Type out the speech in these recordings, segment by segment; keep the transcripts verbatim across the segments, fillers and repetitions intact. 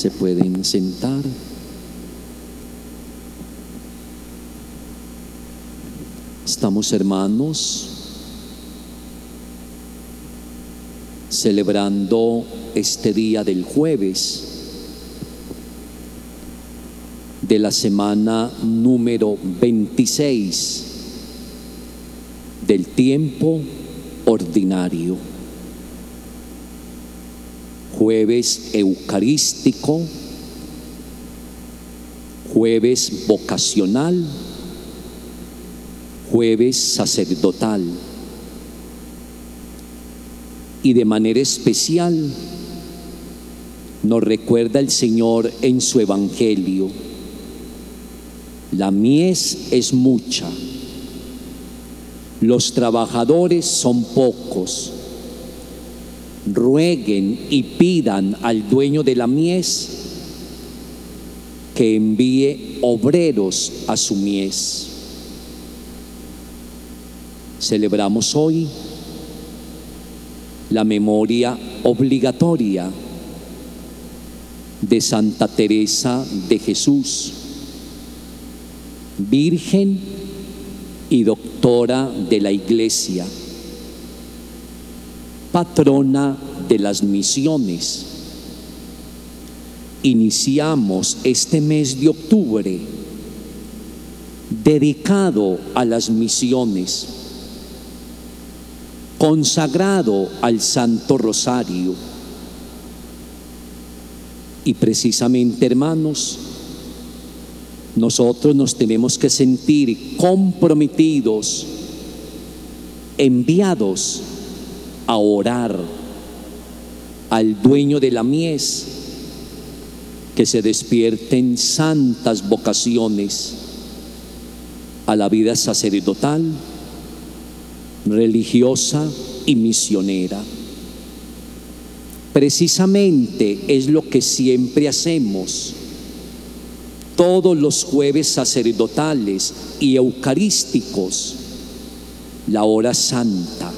Se pueden sentar. Estamos, hermanos, celebrando este día del jueves de la semana número veintiséis del tiempo ordinario. Jueves eucarístico, jueves vocacional, jueves sacerdotal. Y de manera especial nos recuerda el Señor en su Evangelio: la mies es mucha, los trabajadores son pocos. Rueguen y pidan al dueño de la mies que envíe obreros a su mies. Celebramos hoy la memoria obligatoria de Santa Teresa de Jesús, virgen y doctora de la Iglesia, patrona de las misiones. Iniciamos este mes de octubre dedicado a las misiones, consagrado al Santo Rosario. Y precisamente, hermanos, nosotros nos tenemos que sentir comprometidos, enviados a orar al dueño de la mies, que se despierten santas vocaciones a la vida sacerdotal, religiosa y misionera. Precisamente es lo que siempre hacemos todos los jueves sacerdotales y eucarísticos, la hora santa,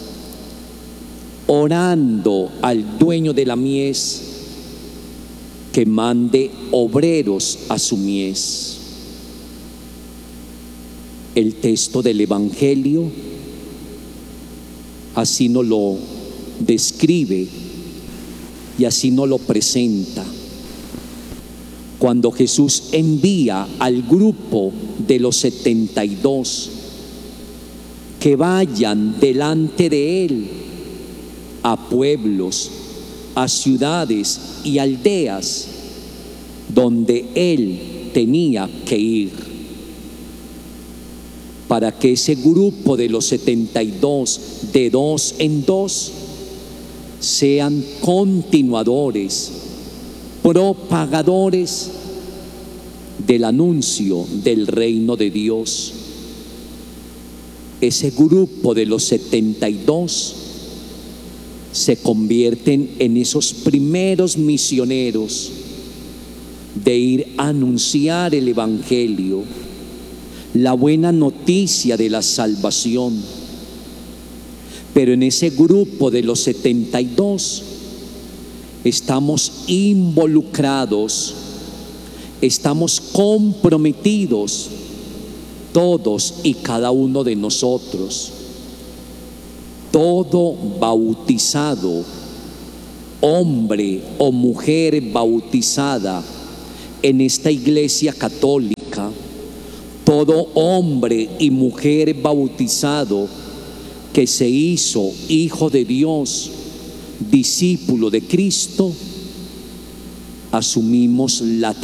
orando al dueño de la mies que mande obreros a su mies. El texto del Evangelio así nos lo describe y así nos lo presenta. Cuando Jesús envía al grupo de los setenta y dos que vayan delante de Él a pueblos, a ciudades y aldeas donde Él tenía que ir, para que ese grupo de los setenta y dos, de dos en dos, sean continuadores, propagadores del anuncio del reino de Dios. Ese grupo de los setenta y dos se convierten en esos primeros misioneros de ir a anunciar el Evangelio, la buena noticia de la salvación. Pero en ese grupo de los setenta y dos estamos involucrados, estamos comprometidos todos y cada uno de nosotros. Todo bautizado, hombre o mujer bautizada en esta Iglesia católica, todo hombre y mujer bautizado que se hizo hijo de Dios, discípulo de Cristo, asumimos la